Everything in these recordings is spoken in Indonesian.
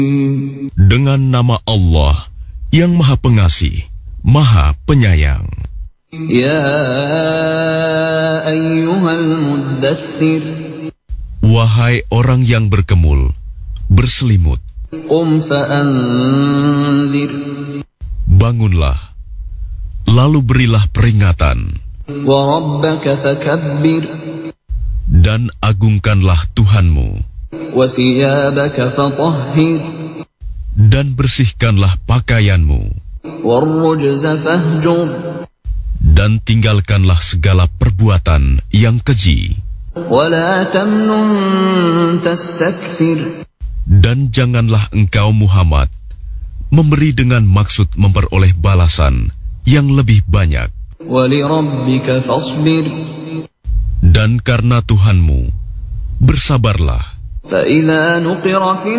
Dengan nama Allah yang Maha Pengasih, Maha Penyayang. Ya ayyuhal muddaththir, Wahai orang yang berkemul, berselimut, qum fa'anzir, bangunlah, lalu berilah peringatan, wa rabbaka fakabbir, dan agungkanlah Tuhanmu, wa thiyabaka fatahhir, dan bersihkanlah pakaianmu, warrujza fahjur, dan tinggalkanlah segala perbuatan yang keji, wa la tamnun tastakthir, dan janganlah engkau Muhammad memberi dengan maksud memperoleh balasan yang lebih banyak. wa lirabbika fasbir, Dan karena Tuhanmu, bersabarlah. فإذا نقر في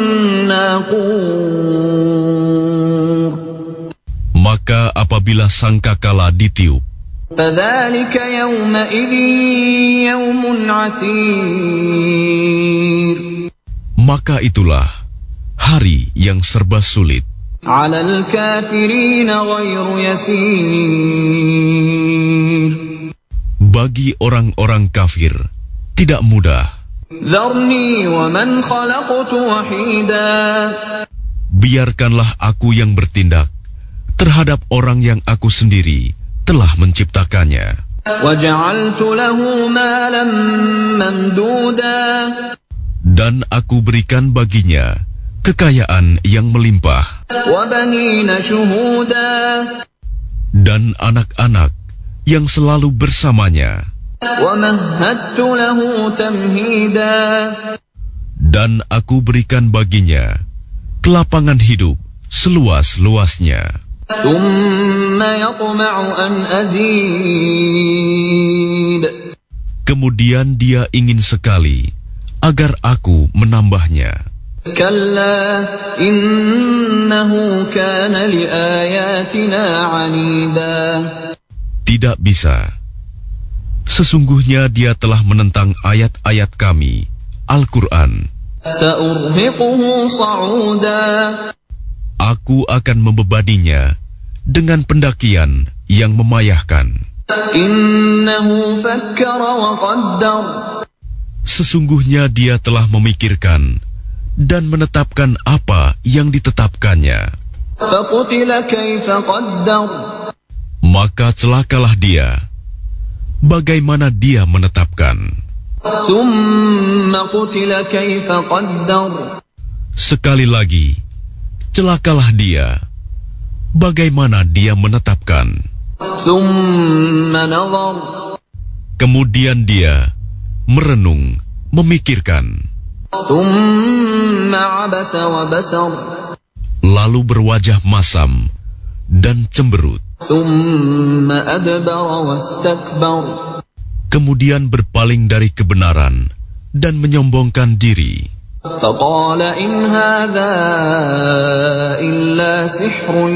الناقور, Maka apabila sangkakala ditiup, فذلك يومئذ يوم عسير, maka itulah hari yang serba sulit. على الكافرين غير يسير, Bagi orang-orang kafir, tidak mudah. ذرني ومن خلقت وحيدا, Biarkanlah aku yang bertindak terhadap orang yang aku sendiri telah menciptakannya. وجعلت له مالا ممدودا, Dan aku berikan baginya kekayaan yang melimpah, وبنين شهودا, dan anak-anak yang selalu bersamanya. ومهدت له تمهيدا, Dan aku berikan baginya kelapangan hidup seluas-luasnya. ثم يطمع أن أزيد, Kemudian dia ingin sekali agar aku menambahnya. كلا إنه كان لآياتنا عنيدا, Tidak bisa. Sesungguhnya dia telah menentang ayat-ayat kami, Al-Quran. سأرهقه صعودا, Aku akan membebaninya dengan pendakian yang memayahkan. إنه فكر وقدر, Sesungguhnya dia telah memikirkan dan menetapkan apa yang ditetapkannya. فقتل كيف قدر, Maka celakalah dia. Bagaimana dia menetapkan? ثم قتل كيف قدر, Sekali lagi, celakalah dia. Bagaimana dia menetapkan? ثم نظر, Kemudian dia merenung, memikirkan, ثم عبس وبسر, lalu berwajah masam dan cemberut. ثم أدبر واستكبر, Kemudian berpaling dari kebenaran dan menyombongkan diri. فقال إن هذا إلا سحر